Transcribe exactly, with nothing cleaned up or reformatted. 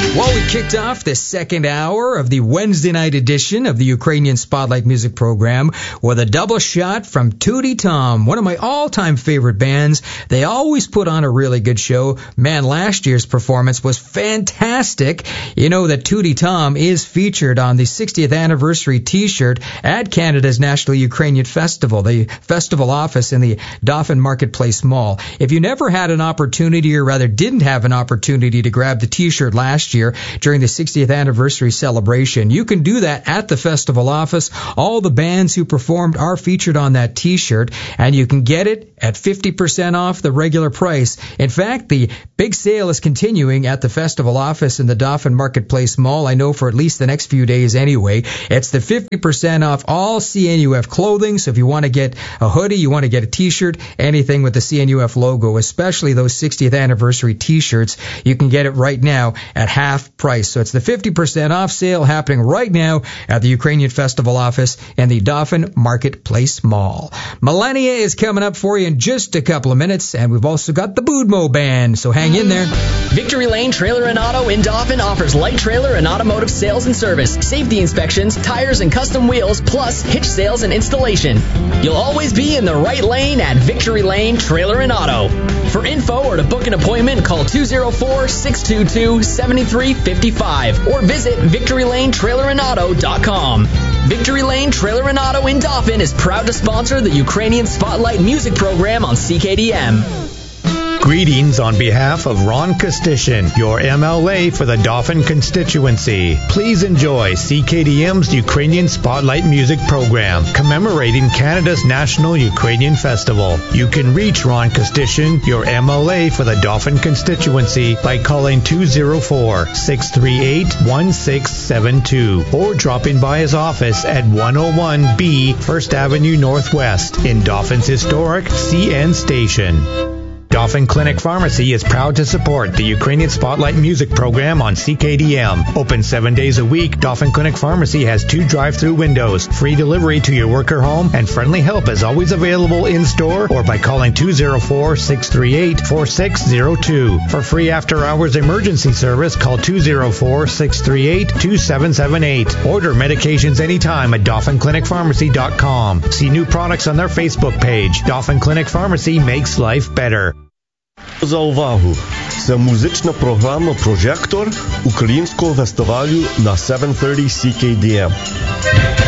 Well, we kicked off the second hour of the Wednesday night edition of the Ukrainian Spotlight Music Program with a double shot from Tootie Tom, one of my all-time favorite bands. They always put on a really good show. Man, last year's performance was fantastic. You know that Tootie Tom is featured on the sixtieth anniversary T-shirt at Canada's National Ukrainian Festival, the festival office in the Dauphin Marketplace Mall. If you never had an opportunity, or rather didn't have an opportunity to grab the T-shirt last year, during the sixtieth anniversary celebration, you can do that at the festival office. All the bands who performed are featured on that T-shirt, and you can get it at fifty percent off the regular price. In fact, the big sale is continuing at the festival office in the Dauphin Marketplace Mall, I know for at least the next few days anyway. It's the fifty percent off all C N U F clothing, so if you want to get a hoodie, you want to get a T-shirt, anything with the C N U F logo, especially those sixtieth anniversary T-shirts, you can get it right now at half price. So it's the fifty percent off sale happening right now at the Ukrainian Festival office in the Dauphin Marketplace Mall. Millennia is coming up for you in just a couple of minutes, and we've also got the Boudmo Band, so hang in there. Victory Lane Trailer and Auto in Dauphin offers light trailer and automotive sales and service, safety inspections, tires and custom wheels, plus hitch sales and installation. You'll always be in the right lane at Victory Lane Trailer and Auto. For info or to book an appointment, call two oh four, six two two, seven three five five or visit victory lane trailer and auto dot com. Victory Lane Trailer and Auto in Dauphin is proud to sponsor the Ukrainian Spotlight Music Program on C K D M. Greetings on behalf of Ron Kostishin, your M L A for the Dauphin constituency. Please enjoy C K D M's Ukrainian Spotlight Music Program, commemorating Canada's National Ukrainian Festival. You can reach Ron Kostishin, your M L A for the Dauphin constituency, by calling two oh four, six three eight, one six seven two or dropping by his office at one oh one B First Avenue Northwest in Dauphin's historic C N station. Dauphin Clinic Pharmacy is proud to support the Ukrainian Spotlight Music Program on C K D M. Open seven days a week, Dauphin Clinic Pharmacy has two drive-through windows, free delivery to your work or home, and friendly help is always available in-store or by calling two oh four, six three eight, four six oh two. For free after-hours emergency service, call two oh four, six three eight, two seven seven eight. Order medications anytime at dauphin clinic pharmacy dot com. See new products on their Facebook page. Dauphin Clinic Pharmacy makes life better. За увагу! Це музична програма «Прожектор» Українського фестивалю на сім тридцять сі кей ді ем.